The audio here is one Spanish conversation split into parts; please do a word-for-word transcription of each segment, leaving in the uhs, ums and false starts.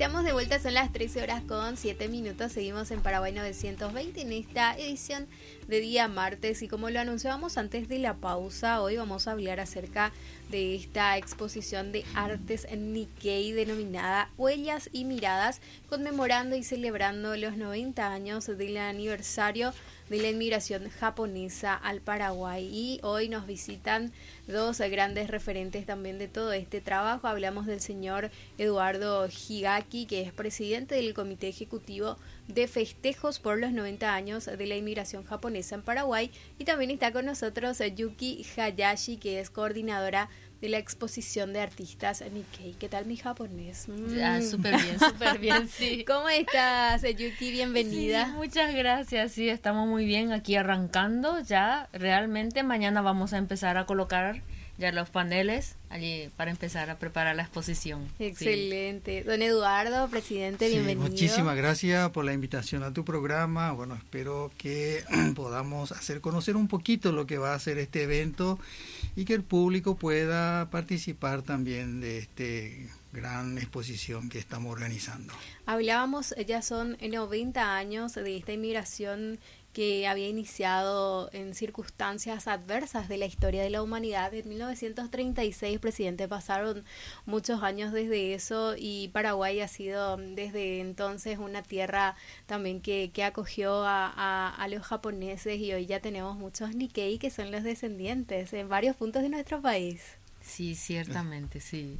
Estamos de vuelta, son las trece horas con siete minutos, seguimos en Paraguay novecientos veinte en esta edición de día martes y como lo anunciábamos antes de la pausa, hoy vamos a hablar acerca de esta exposición de artes Nikkei denominada Huellas y Miradas, conmemorando y celebrando los noventa años del aniversario de la inmigración japonesa al Paraguay. Y hoy nos visitan dos grandes referentes también de todo este trabajo. Hablamos del señor Eduardo Higaki, que es presidente del Comité Ejecutivo de Festejos por los noventa años de la inmigración japonesa en Paraguay, y también está con nosotros Yuki Hayashi, que es coordinadora de la exposición de artistas Nikkei. ¿Qué tal mi japonés? Mm. Ah, súper bien, súper bien, sí. ¿Cómo estás, Yuki? Bienvenida. Sí, muchas gracias, sí, estamos muy bien aquí arrancando ya, realmente mañana vamos a empezar a colocar ya los paneles allí para empezar a preparar la exposición. Excelente. Sí. Don Eduardo, presidente, sí, bienvenido. Muchísimas gracias por la invitación a tu programa. Bueno, espero que podamos hacer conocer un poquito lo que va a ser este evento y que el público pueda participar también de este gran exposición que estamos organizando. Hablábamos, ya son noventa años de esta inmigración que había iniciado en circunstancias adversas de la historia de la humanidad. En mil novecientos treinta y seis, presidente, pasaron muchos años desde eso y Paraguay ha sido desde entonces una tierra también que, que acogió a, a, a los japoneses, y hoy ya tenemos muchos Nikkei que son los descendientes en varios puntos de nuestro país. Sí, ciertamente, sí.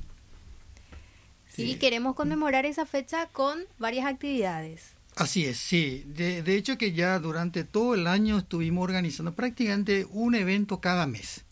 Sí. Y queremos conmemorar esa fecha con varias actividades. Así es, sí. De, de hecho que ya durante todo el año estuvimos organizando prácticamente un evento cada mes.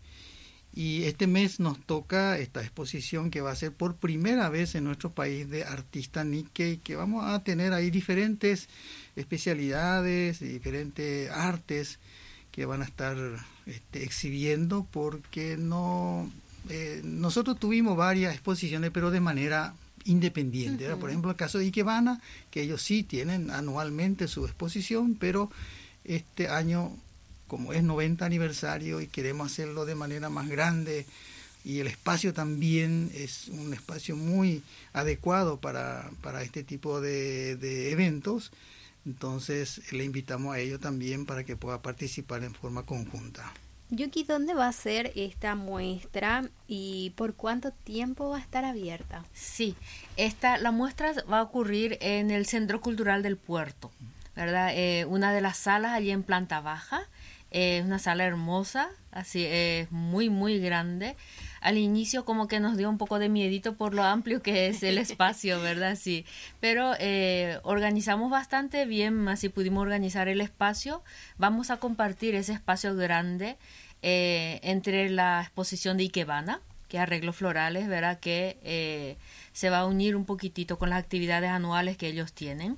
Y este mes nos toca esta exposición que va a ser por primera vez en nuestro país de artistas Nikkei, que vamos a tener ahí diferentes especialidades, diferentes artes que van a estar este, exhibiendo, porque no eh, nosotros tuvimos varias exposiciones, pero de manera independiente, ¿verdad? Uh-huh. Por ejemplo, el caso de Ikebana, que ellos sí tienen anualmente su exposición, pero este año, como es noventa aniversario y queremos hacerlo de manera más grande, y el espacio también es un espacio muy adecuado para, para este tipo de, de eventos, entonces le invitamos a ellos también para que pueda participar en forma conjunta. Yuki, ¿dónde va a ser esta muestra y por cuánto tiempo va a estar abierta? Sí, esta, la muestra va a ocurrir en el Centro Cultural del Puerto, ¿verdad? Eh, una de las salas allí en planta baja, es eh, una sala hermosa, así es eh, muy, muy grande. Al inicio como que nos dio un poco de miedito por lo amplio que es el espacio, ¿verdad? Sí, pero eh, organizamos bastante bien, así pudimos organizar el espacio. Vamos a compartir ese espacio grande eh, entre la exposición de Ikebana, que es arreglos florales, ¿verdad? Que eh, se va a unir un poquitito con las actividades anuales que ellos tienen.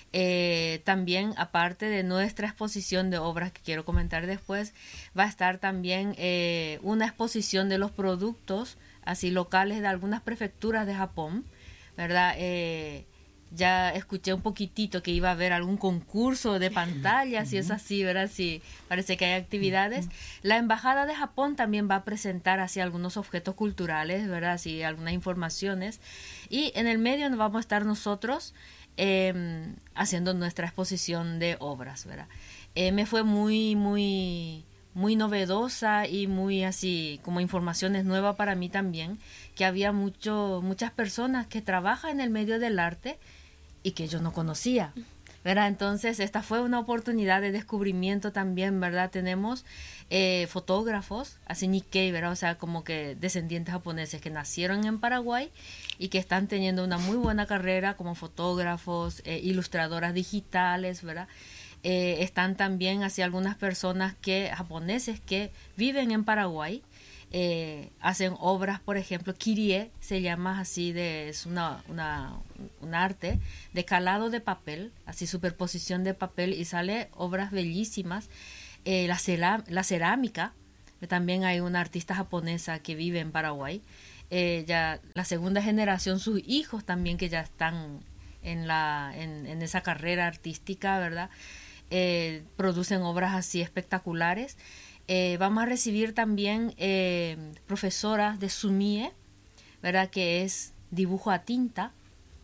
Eh, también, aparte de nuestra exposición de obras que quiero comentar después, va a estar también eh, una exposición de los productos así locales de algunas prefecturas de Japón, ¿verdad? Eh, ya escuché un poquitito que iba a haber algún concurso de pantallas, y es así, ¿verdad? Sí, parece que hay actividades. La Embajada de Japón también va a presentar así algunos objetos culturales, ¿verdad? Así, algunas informaciones. Y en el medio vamos a estar nosotros Eh, haciendo nuestra exposición de obras, ¿verdad? Eh, me fue muy, muy, muy novedosa y muy así, como informaciones nuevas para mí también, que había mucho, muchas personas que trabajan en el medio del arte y que yo no conocía, ¿verdad? Entonces, esta fue una oportunidad de descubrimiento también, ¿verdad? Tenemos eh, fotógrafos, así Nikkei, ¿verdad? O sea, como que descendientes japoneses que nacieron en Paraguay y que están teniendo una muy buena carrera como fotógrafos, eh, ilustradoras digitales, ¿verdad? Eh, están también así algunas personas que japoneses que viven en Paraguay, eh, hacen obras, por ejemplo, kirie, se llama así, de, es una, una, un arte de calado de papel, así superposición de papel, y sale obras bellísimas. Eh, la, cera, la cerámica, también hay una artista japonesa que vive en Paraguay, eh, ya la segunda generación, sus hijos también que ya están en, la, en, en esa carrera artística, ¿verdad? Eh, producen obras así espectaculares. Eh, vamos a recibir también eh, profesoras de Sumie, ¿verdad? Que es dibujo a tinta,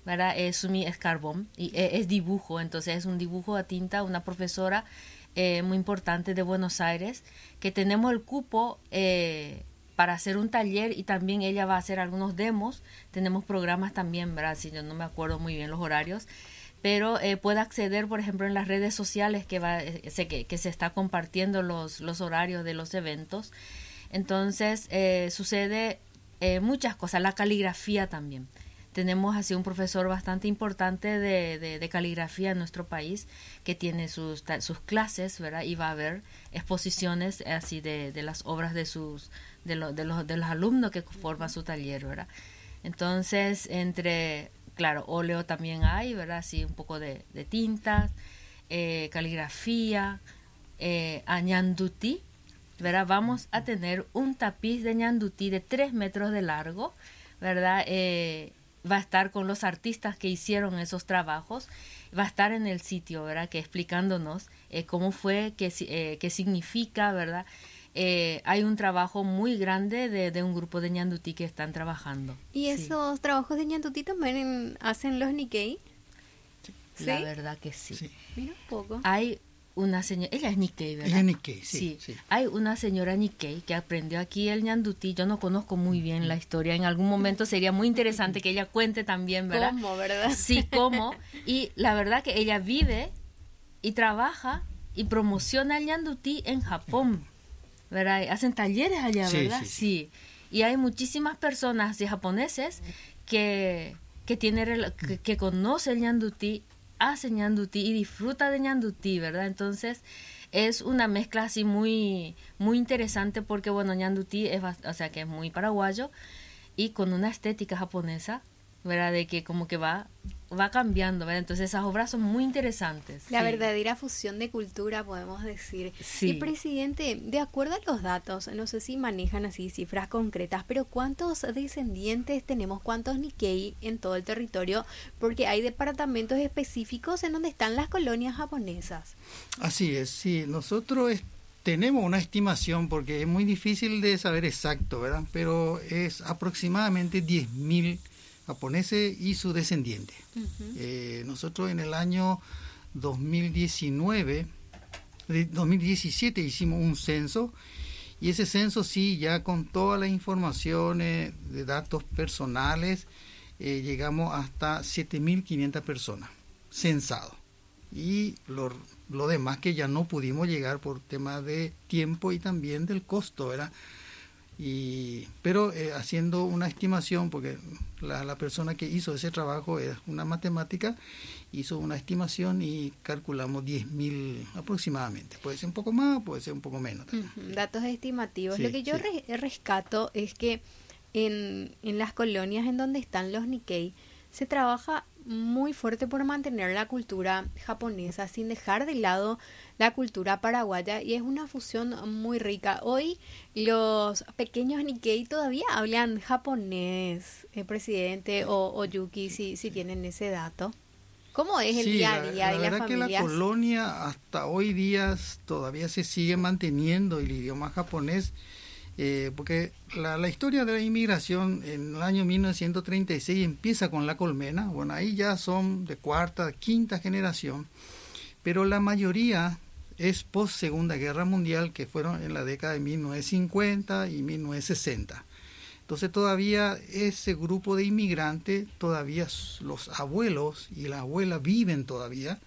¿verdad? Es Sumi Escarbón y es dibujo, entonces es un dibujo a tinta, una profesora eh, muy importante de Buenos Aires, que tenemos el cupo eh, para hacer un taller y también ella va a hacer algunos demos, tenemos programas también, ¿verdad? Si yo no me acuerdo muy bien los horarios, pero eh, puede acceder, por ejemplo, en las redes sociales que, va, eh, se, que, que se está compartiendo los, los horarios de los eventos. Entonces, eh, sucede eh, muchas cosas, la caligrafía también. Tenemos así un profesor bastante importante de, de, de caligrafía en nuestro país que tiene sus, sus clases, ¿verdad? Y va a haber exposiciones así de, de las obras de sus de, lo, de, los, de los alumnos que forman su taller, ¿verdad? Entonces, entre, claro, óleo también hay, ¿verdad? Así un poco de, de tintas, eh, caligrafía, eh, a ñandutí, ¿verdad? Vamos a tener un tapiz de ñandutí de tres metros de largo, ¿verdad? Eh, va a estar con los artistas que hicieron esos trabajos, va a estar en el sitio, ¿verdad? Que explicándonos eh, cómo fue, qué, eh, qué significa, ¿verdad? Eh, hay un trabajo muy grande de, de un grupo de ñandutí que están trabajando. ¿Y esos sí. trabajos de ñandutí también en, hacen los Nikkei? ¿Sí? La verdad que sí. sí. Mira un poco. Hay una señora, ella es Nikkei, ¿verdad? Ella es Nikkei, sí, sí. sí. Hay una señora Nikkei que aprendió aquí el ñandutí. Yo no conozco muy bien la historia. En algún momento sería muy interesante que ella cuente también, ¿verdad? ¿Cómo, verdad? Sí, cómo. Y la verdad que ella vive y trabaja y promociona el ñandutí en Japón, ¿verdad? Hacen talleres allá, sí, ¿verdad? Sí, sí. sí. Y hay muchísimas personas de japoneses que, que, tiene, que, que conocen el ñandutí, hace ñandutí y disfruta de ñandutí, ¿verdad? Entonces es una mezcla así muy muy interesante porque, bueno, ñandutí es, o sea, que es muy paraguayo y con una estética japonesa, ¿verdad? De que como que va va cambiando, ¿verdad? Entonces esas obras son muy interesantes. La sí. verdadera fusión de cultura, podemos decir. Sí. Y, presidente, de acuerdo a los datos, no sé si manejan así cifras concretas, pero ¿cuántos descendientes tenemos, cuántos Nikkei en todo el territorio? Porque hay departamentos específicos en donde están las colonias japonesas. Así es, sí. Nosotros es, tenemos una estimación, porque es muy difícil de saber exacto, ¿verdad? Pero es aproximadamente diez mil japoneses y sus descendientes. Uh-huh. Eh, nosotros en el año dos mil diecinueve, dos mil diecisiete hicimos un censo, y ese censo sí, ya con todas las informaciones de datos personales, eh, llegamos hasta siete mil quinientas personas censados. Y lo, lo demás que ya no pudimos llegar por temas de tiempo y también del costo, ¿verdad? Y, pero eh, haciendo una estimación, porque la, la persona que hizo ese trabajo es una matemática, hizo una estimación y calculamos diez mil aproximadamente. Puede ser un poco más, puede ser un poco menos. Uh-huh. Datos estimativos. Sí, Lo que yo sí. re- rescato es que en, en las colonias en donde están los Nikkei se trabaja muy fuerte por mantener la cultura japonesa sin dejar de lado la cultura paraguaya, y es una fusión muy rica. Hoy los pequeños Nikkei todavía hablan japonés, eh, presidente o, o Yuki, si, si tienen ese dato. ¿Cómo es el sí, día a la, día la de las verdad familias? que la colonia hasta hoy día todavía se sigue manteniendo el idioma japonés. Eh, porque la, la historia de la inmigración en el año mil novecientos treinta y seis empieza con la colmena. Bueno, ahí ya son de cuarta, quinta generación, pero la mayoría es post Segunda Guerra Mundial, que fueron en la década de mil novecientos cincuenta y mil novecientos sesenta. Entonces todavía ese grupo de inmigrantes, todavía los abuelos y la abuela viven todavía.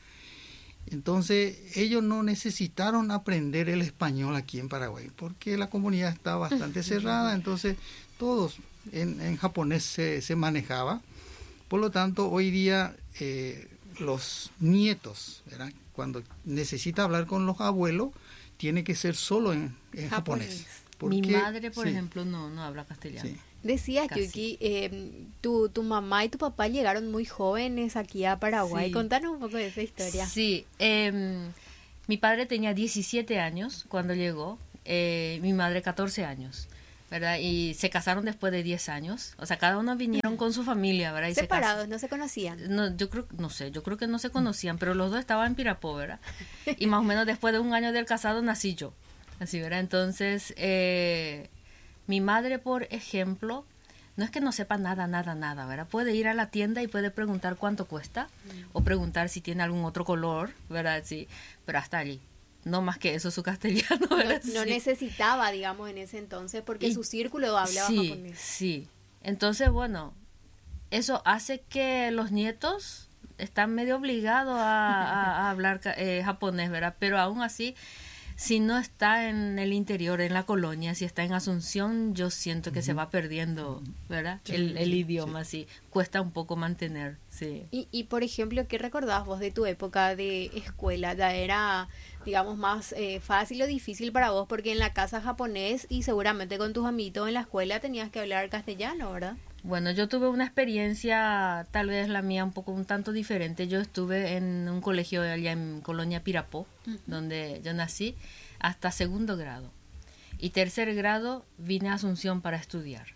Entonces ellos no necesitaron aprender el español aquí en Paraguay, porque la comunidad está bastante cerrada, entonces todos en, en japonés se, se manejaba. Por lo tanto, hoy día eh, los nietos, ¿verdad? Cuando necesita hablar con los abuelos, tiene que ser solo en, en japonés. japonés. Porque, mi madre, por sí. ejemplo, no, no habla castellano. Sí. Decías, Yuki, eh, tu, tu mamá y tu papá llegaron muy jóvenes aquí a Paraguay. Sí. Contanos un poco de esa historia. Sí, eh, mi padre tenía diecisiete años cuando llegó, eh, mi madre catorce años, ¿verdad? Y se casaron después de diez años. O sea, cada uno vinieron con su familia, ¿verdad? Y separados, se no se conocían. No, yo creo, no sé, yo creo que no se conocían, pero los dos estaban en Pirapó, ¿verdad? Y más o menos después de un año del casado nací yo, así, ¿verdad? Entonces, eh... mi madre, por ejemplo, no es que no sepa nada, nada, nada, ¿verdad? Puede ir a la tienda y puede preguntar cuánto cuesta mm. o preguntar si tiene algún otro color, ¿verdad? Sí, pero hasta allí. No más que eso su castellano, ¿verdad? No, no sí. necesitaba, digamos, en ese entonces, porque y, su círculo hablaba sí, japonés. Sí, entonces, bueno, eso hace que los nietos están medio obligados a, a, a hablar eh, japonés, ¿verdad? Pero aún así, si no está en el interior, en la colonia, si está en Asunción, yo siento que uh-huh. se va perdiendo, ¿verdad? Sí, el, el sí, idioma, sí. sí. Cuesta un poco mantener, sí. Y, y, por ejemplo, ¿qué recordás vos de tu época de escuela? ¿Ya era, digamos, más eh, fácil o difícil para vos? Porque en la casa japonés y seguramente con tus amiguitos en la escuela tenías que hablar castellano, ¿verdad? Bueno, yo tuve una experiencia, tal vez la mía un poco un tanto diferente. Yo estuve en un colegio allá en Colonia Pirapó, uh-huh. donde yo nací, hasta segundo grado. Y tercer grado vine a Asunción para estudiar.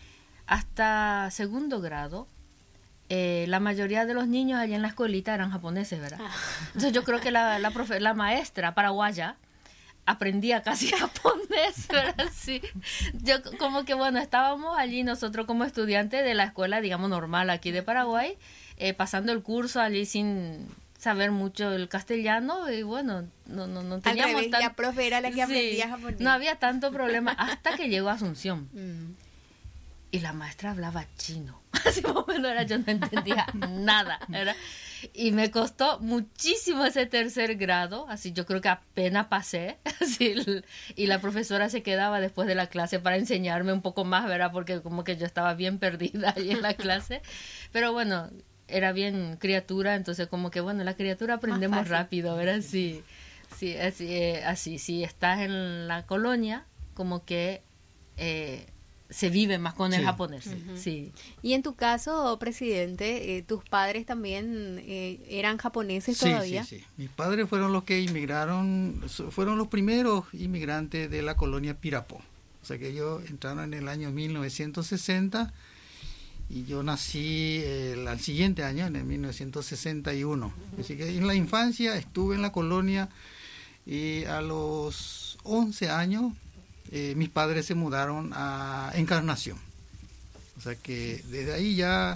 Hasta segundo grado, eh, la mayoría de los niños allá en la escuelita eran japoneses, ¿verdad? Ah. Entonces yo creo que la, la, profe, la maestra paraguaya aprendía casi japonés, ¿verdad? Sí. Yo como que, bueno, estábamos allí nosotros como estudiantes de la escuela, digamos, normal aquí de Paraguay, eh, pasando el curso allí sin saber mucho el castellano y, bueno, no, no, no teníamos... Al revés, tan... la profe era la que aprendía sí, japonés. No había tanto problema hasta que llegó a Asunción. Mm. Y la maestra hablaba chino. Así más o menos era, yo no entendía nada, ¿verdad? Y me costó muchísimo ese tercer grado, así yo creo que apenas pasé, así, y la profesora se quedaba después de la clase para enseñarme un poco más, ¿verdad? Porque como que yo estaba bien perdida ahí en la clase, pero bueno, era bien criatura, entonces como que bueno, la criatura aprendemos rápido, ¿verdad? Sí, sí, así, eh, así, si estás en la colonia, como que... Eh, se vive más con sí, el japonés, uh-huh. sí. Y en tu caso, presidente, eh, ¿tus padres también eh, eran japoneses sí, todavía? Sí, sí, mis padres fueron los que inmigraron, fueron los primeros inmigrantes de la colonia Pirapó. O sea que ellos entraron en el año mil novecientos sesenta y yo nací eh, al siguiente año, en el mil novecientos sesenta y uno. Uh-huh. Así que en la infancia estuve en la colonia y a los once años Eh, mis padres se mudaron a Encarnación. O sea que desde ahí ya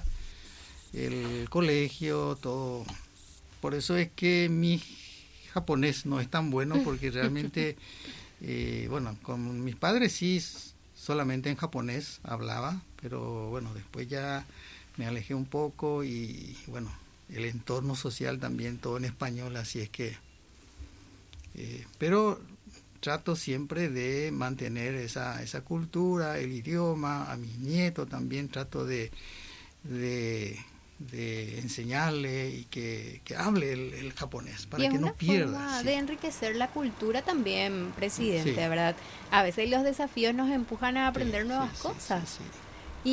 el colegio, todo. Por eso es que mi japonés no es tan bueno, porque realmente, eh, bueno, con mis padres sí solamente en japonés hablaba, pero bueno, después ya me alejé un poco y bueno, el entorno social también todo en español, así es que... Eh, pero... trato siempre de mantener esa esa cultura, el idioma, a mis nietos también trato de de, de enseñarle y que, que hable el, el japonés para que no pierda. Y es una forma sí. de enriquecer la cultura también, presidente, sí. ¿verdad? A veces los desafíos nos empujan a aprender sí, nuevas sí, cosas. Sí, sí, sí.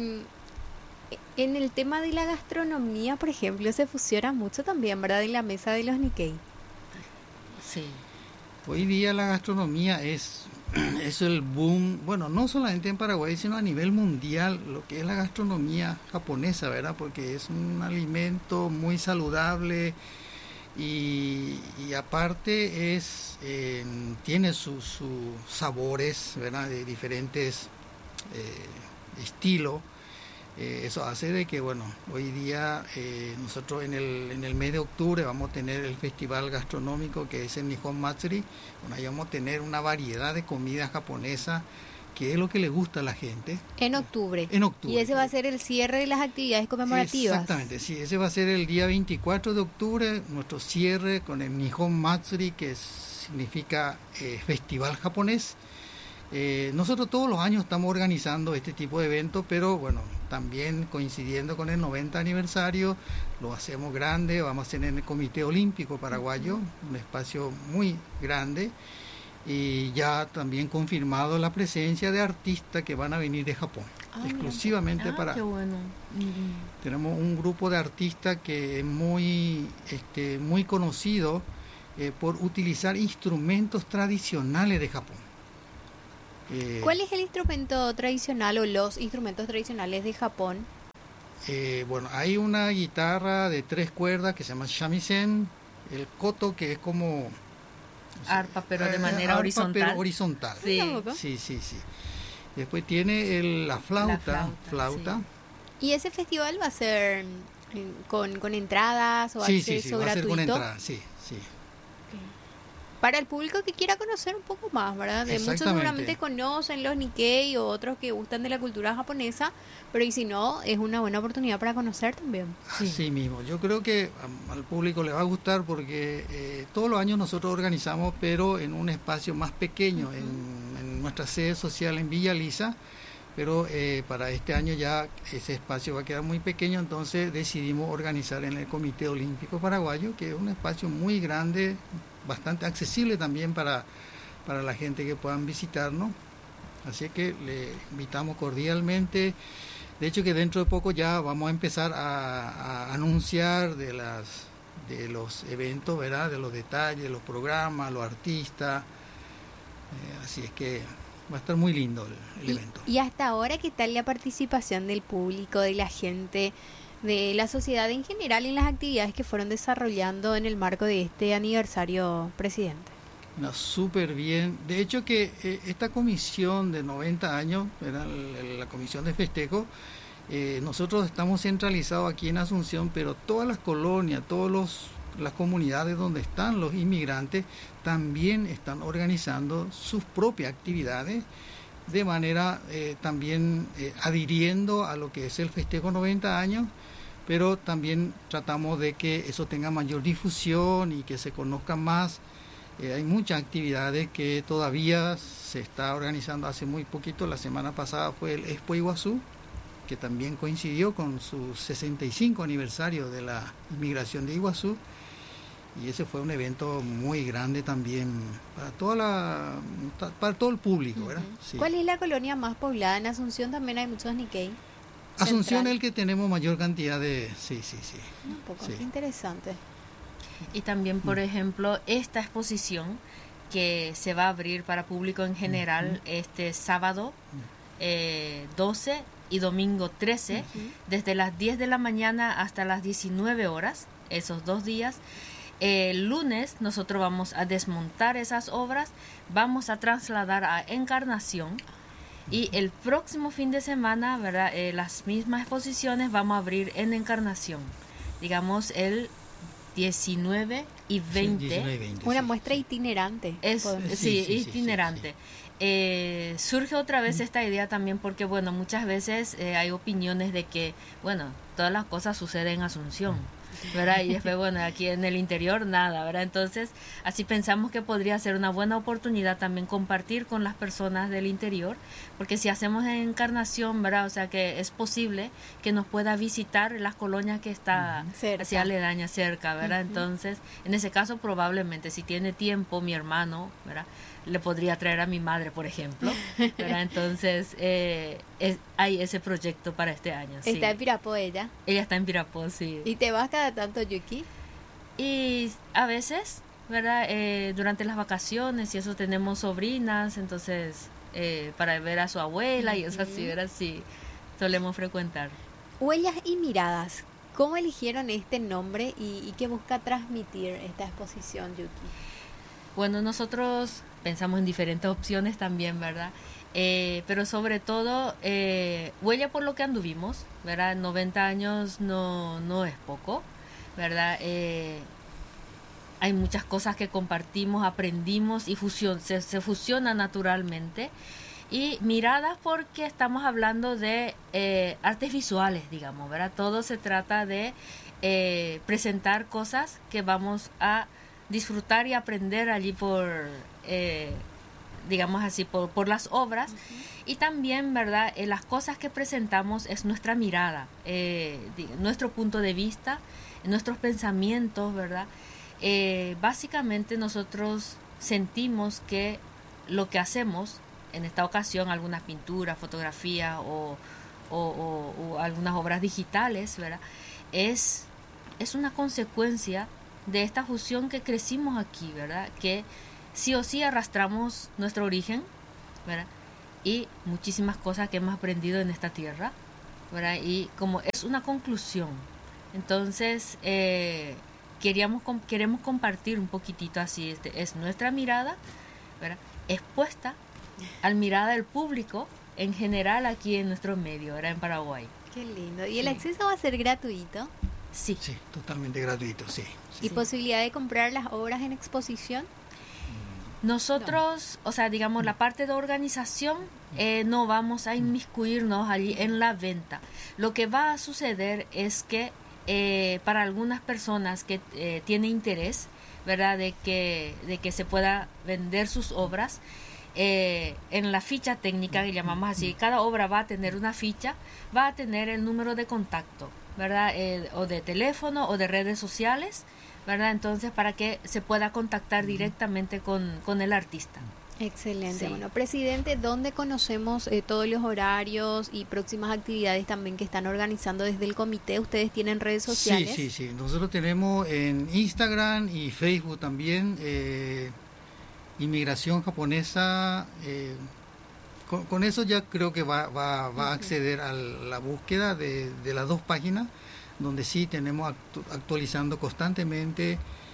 Y en el tema de la gastronomía, por ejemplo, se fusiona mucho también, ¿verdad? En la mesa de los Nikkei. Sí. Hoy día la gastronomía es, es el boom, bueno, no solamente en Paraguay, sino a nivel mundial, lo que es la gastronomía japonesa, ¿verdad? Porque es un alimento muy saludable y, y aparte es eh, tiene sus su sabores, ¿verdad? De diferentes eh, estilos. Eh, eso hace de que, bueno, hoy día eh, nosotros en el en el mes de octubre vamos a tener el festival gastronómico que es el Nihon Matsuri. Bueno, ahí vamos a tener una variedad de comida japonesa que es lo que le gusta a la gente. En octubre. En octubre. Y ese va a ser el cierre de las actividades conmemorativas. Exactamente, sí, ese va a ser el día veinticuatro de octubre, nuestro cierre con el Nihon Matsuri, que significa eh, festival japonés. Eh, nosotros todos los años estamos organizando este tipo de eventos, pero bueno, también coincidiendo con el noventa aniversario, lo hacemos grande, vamos a hacer en el Comité Olímpico Paraguayo, un espacio muy grande, y ya también confirmado la presencia de artistas que van a venir de Japón, ah, exclusivamente ah, para... Qué bueno. Mm-hmm. Tenemos un grupo de artistas que es muy, este, muy conocido eh, por utilizar instrumentos tradicionales de Japón. Eh, ¿Cuál es el instrumento tradicional o los instrumentos tradicionales de Japón? Eh, bueno, hay una guitarra de tres cuerdas que se llama shamisen, el koto, que es como... Arpa, pero de eh, manera arpa, horizontal. Pero horizontal. Sí, sí, sí. sí. Después tiene el, la flauta, La flauta, flauta. sí. ¿Y ese festival va a ser eh, con, con entradas o Sí, acceso sí, sí, va a ser gratuito? con entrada, sí, sí. Para el público que quiera conocer un poco más, ¿verdad? De muchos Exactamente. seguramente conocen los Nikkei o otros que gustan de la cultura japonesa, pero y si no, es una buena oportunidad para conocer también. Sí. Así mismo, yo creo que um, al público le va a gustar porque eh, todos los años nosotros organizamos, pero en un espacio más pequeño, uh-huh. en, en nuestra sede social en Villa Lisa, pero eh, para este año ya ese espacio va a quedar muy pequeño, entonces decidimos organizar en el Comité Olímpico Paraguayo, que es un espacio muy grande, bastante accesible también para, para la gente que puedan visitarnos, así que le invitamos cordialmente. De hecho que dentro de poco ya vamos a empezar a, a anunciar de las de los eventos, ¿verdad? De los detalles, de los programas, los artistas, eh, así es que va a estar muy lindo el, el y, evento. Y hasta ahora, ¿qué tal la participación del público, de la gente, de la sociedad en general en las actividades que fueron desarrollando en el marco de este aniversario, presidente? No, súper bien. De hecho que eh, esta comisión de noventa años, ¿verdad? La, la comisión de festejo, eh, nosotros estamos centralizados aquí en Asunción, pero todas las colonias, todas los, las comunidades donde están los inmigrantes también están organizando sus propias actividades, de manera eh, también eh, adhiriendo a lo que es el festejo noventa años, pero también tratamos de que eso tenga mayor difusión y que se conozca más. Eh, hay muchas actividades que todavía se está organizando hace muy poquito. La semana pasada fue el Expo Iguazú, que también coincidió con su sesenta y cinco aniversario de la inmigración de Iguazú, y ese fue un evento muy grande también para toda la para todo el público, ¿verdad? Uh-huh. Sí. ¿Cuál es la colonia más poblada? En Asunción también hay muchos Nikkei. Asunción es el que tenemos mayor cantidad de... Sí, sí, sí. Un poco, sí. Qué interesante. Y también, por ejemplo, esta exposición que se va a abrir para público en general uh-huh. este sábado eh, doce y domingo trece, uh-huh. desde las diez de la mañana hasta las diecinueve horas, esos dos días. El lunes nosotros vamos a desmontar esas obras, vamos a trasladar a Encarnación. Y el próximo fin de semana, ¿verdad? Eh, las mismas exposiciones vamos a abrir en Encarnación, digamos el diecinueve y veinte. Sí, diecinueve y veinte Una sí, muestra sí. itinerante. Es, sí, sí, sí, itinerante. sí, sí. Eh, surge otra vez esta idea también porque, bueno, muchas veces eh, hay opiniones de que, bueno, todas las cosas suceden en Asunción, ¿verdad? Y después, bueno, aquí en el interior nada, ¿verdad? Entonces, así pensamos que podría ser una buena oportunidad también compartir con las personas del interior, porque si hacemos Encarnación, ¿verdad? O sea, que es posible que nos pueda visitar las colonias que está cerca. hacia aledaña, cerca, ¿verdad? Uh-huh. Entonces, en ese caso, probablemente, si tiene tiempo, mi hermano, ¿verdad? Le podría traer a mi madre, por ejemplo, ¿verdad? Entonces, eh, es, hay ese proyecto para este año. Está sí. en Pirapó ella. Ella está en Pirapó, sí. ¿Y te vas cada tanto, Yuki? Y a veces, ¿verdad? Eh, durante las vacaciones y eso tenemos sobrinas, entonces, eh, para ver a su abuela y eso así, ¿verdad? Sí, solemos frecuentar. Huellas y miradas. ¿Cómo eligieron este nombre y, y qué busca transmitir esta exposición, Yuki? Bueno, nosotros pensamos en diferentes opciones también, ¿verdad? Eh, pero sobre todo, eh, huella por lo que anduvimos, ¿verdad? noventa años no, no es poco, ¿verdad? Eh, hay muchas cosas que compartimos, aprendimos y fusión, se, se fusionan naturalmente. Y miradas porque estamos hablando de eh, artes visuales, digamos, ¿verdad? Todo se trata de eh, presentar cosas que vamos a disfrutar y aprender allí por, eh, digamos así, por, por las obras. Uh-huh. Y también, ¿verdad? Eh, las cosas que presentamos es nuestra mirada, eh, nuestro punto de vista, nuestros pensamientos, ¿verdad? Eh, básicamente nosotros sentimos que lo que hacemos, en esta ocasión algunas pinturas, fotografías o, o, o, o algunas obras digitales, ¿verdad? Es, es una consecuencia de esta fusión que crecimos aquí, ¿verdad? Que sí o sí arrastramos nuestro origen, ¿verdad? Y muchísimas cosas que hemos aprendido en esta tierra, ¿verdad? Y como es una conclusión, entonces eh, queríamos, queremos compartir un poquitito así, este, es nuestra mirada, ¿verdad? Expuesta al mirada del público en general aquí en nuestro medio, era en Paraguay. Qué lindo. ¿Y el acceso va a ser gratuito? Sí. Sí, totalmente gratuito, sí. ¿Y sí. posibilidad de comprar las obras en exposición? Nosotros, no. o sea, digamos, la parte de organización, eh, no vamos a inmiscuirnos allí en la venta. Lo que va a suceder es que eh, para algunas personas que eh, tienen interés, ¿verdad?, de que, de que se pueda vender sus obras, eh, en la ficha técnica que llamamos así, cada obra va a tener una ficha, va a tener el número de contacto, ¿verdad?, eh, o de teléfono o de redes sociales, ¿verdad? Entonces, para que se pueda contactar directamente con, con el artista. Excelente. Sí. Bueno, presidente, ¿dónde conocemos eh, todos los horarios y próximas actividades también que están organizando desde el comité? ¿Ustedes tienen redes sociales? Sí, sí, sí. Nosotros tenemos en Instagram y Facebook también eh, Inmigración Japonesa. Eh, con, con eso ya creo que va, va, va a acceder a la búsqueda de, de las dos páginas, donde sí tenemos actu actualizando constantemente,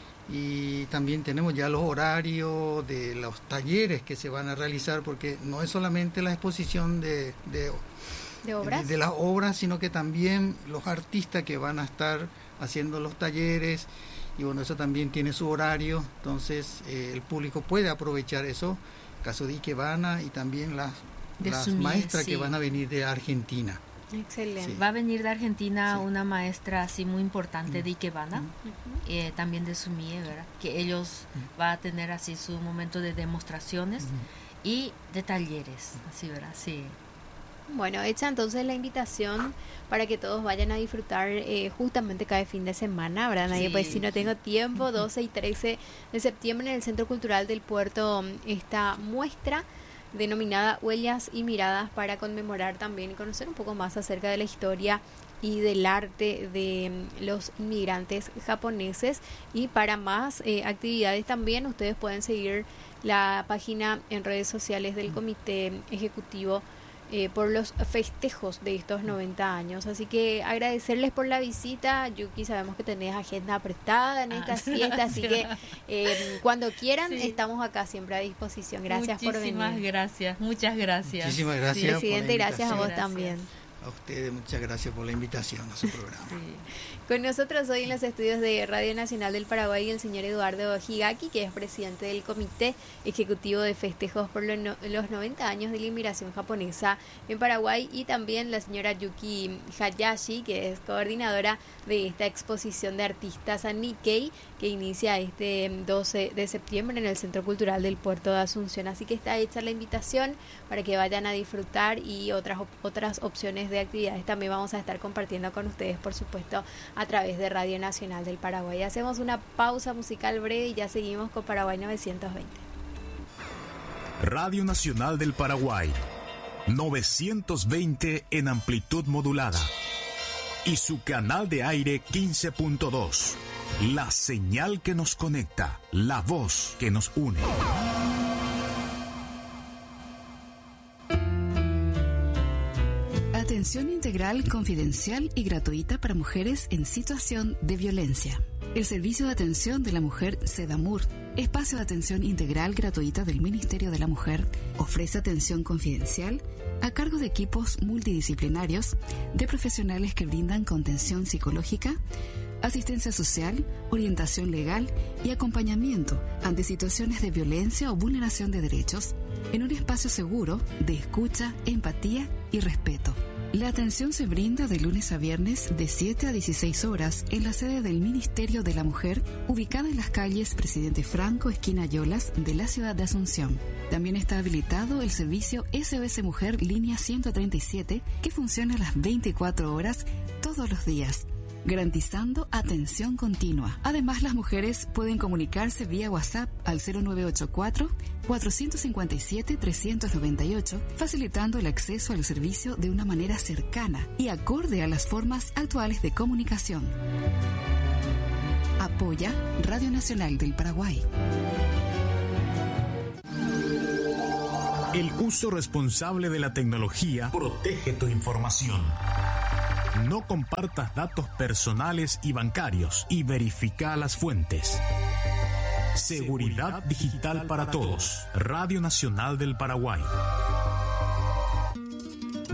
y también tenemos ya los horarios de los talleres que se van a realizar, porque no es solamente la exposición de, de, ¿De obras? de, de las obras, sino que también los artistas que van a estar haciendo los talleres, y bueno, eso también tiene su horario, entonces eh, el público puede aprovechar eso, caso de Ikebana, y también las, las Sumie, maestras sí. que van a venir de Argentina. Excelente. Sí. Va a venir de Argentina Sí. una maestra así muy importante Mm. de Ikebana, Mm. eh, también de Sumie, ¿verdad? Que ellos Mm. va a tener así su momento de demostraciones Mm. y de talleres, así, ¿verdad? Sí. Bueno, hecha entonces la invitación para que todos vayan a disfrutar eh, justamente cada fin de semana, ¿verdad? Nadie Sí. puede decir no tengo tiempo. doce y trece de septiembre en el Centro Cultural del Puerto, esta muestra denominada Huellas y Miradas, para conmemorar también y conocer un poco más acerca de la historia y del arte de los inmigrantes japoneses. Y para más eh, actividades también ustedes pueden seguir la página en redes sociales del Comité Ejecutivo Eh, por los festejos de estos noventa años. Así que agradecerles por la visita. Yuki, sabemos que tenés agenda apretada en esta Ah, fiesta, así que eh, cuando quieran Sí. estamos acá siempre a disposición. Gracias por venir. Muchísimas gracias, muchas gracias. Muchísimas gracias. Sí. Presidente, por la gracias a vos invitación. también. A ustedes muchas gracias por la invitación a su programa. Sí. Con nosotros hoy en los estudios de Radio Nacional del Paraguay el señor Eduardo Higaki, que es presidente del Comité Ejecutivo de Festejos por los, no, los noventa años de la inmigración japonesa en Paraguay, y también la señora Yuki Hayashi, que es coordinadora de esta exposición de artistas a Nikkei, que inicia este doce de septiembre en el Centro Cultural del Puerto de Asunción. Así que está hecha la invitación para que vayan a disfrutar, y otras, otras opciones de actividades también vamos a estar compartiendo con ustedes, por supuesto, a través de Radio Nacional del Paraguay. Hacemos una pausa musical breve y ya seguimos con Paraguay novecientos veinte. Radio Nacional del Paraguay, novecientos veinte en amplitud modulada, y su canal de aire quince punto dos. La señal que nos conecta, la voz que nos une. Atención integral, confidencial y gratuita para mujeres en situación de violencia. El Servicio de Atención de la Mujer SEDAMUR, espacio de atención integral gratuita del Ministerio de la Mujer, ofrece atención confidencial a cargo de equipos multidisciplinarios de profesionales que brindan contención psicológica, asistencia social, orientación legal y acompañamiento ante situaciones de violencia o vulneración de derechos en un espacio seguro de escucha, empatía y respeto. La atención se brinda de lunes a viernes de siete a dieciséis horas en la sede del Ministerio de la Mujer, ubicada en las calles Presidente Franco, esquina Yolas, de la ciudad de Asunción. También está habilitado el servicio S O S Mujer línea ciento treinta y siete, que funciona las veinticuatro horas todos los días, garantizando atención continua. Además, las mujeres pueden comunicarse vía WhatsApp al cero nueve ocho cuatro, cuatro cinco siete, tres nueve ocho, facilitando el acceso al servicio de una manera cercana y acorde a las formas actuales de comunicación. Apoya Radio Nacional del Paraguay. El uso responsable de la tecnología protege tu información. No compartas datos personales y bancarios y verifica las fuentes. Seguridad digital para todos. Radio Nacional del Paraguay.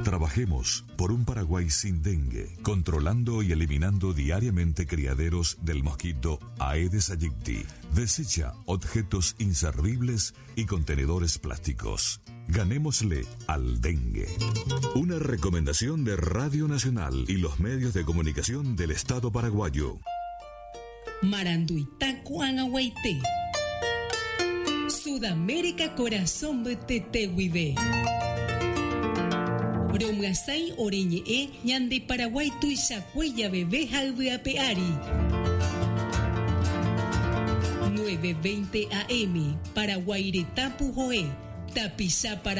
Trabajemos por un Paraguay sin dengue, controlando y eliminando diariamente criaderos del mosquito Aedes aegypti. Desecha objetos inservibles y contenedores plásticos. Ganémosle al dengue. Una recomendación de Radio Nacional y los medios de comunicación del Estado paraguayo. Maranduitaco Angahuayté. Sudamérica corazón betetehuive. Romgasay oreñe e ñande Paraguay tuisacuella bebé halveapeari. nueve veinte A M Paraguay Retapu Joe Tapizá para